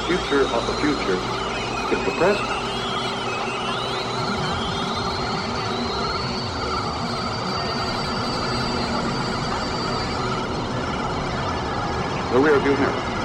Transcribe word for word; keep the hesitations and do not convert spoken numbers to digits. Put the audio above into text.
future of the future is the present. The rear view mirror.